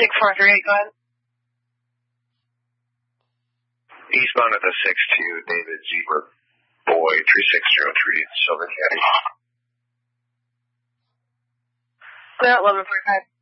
6438, go ahead. Eastbound at the 6-2, David Zebra Boy, 3603, Silver Caddy. Clear at 1145.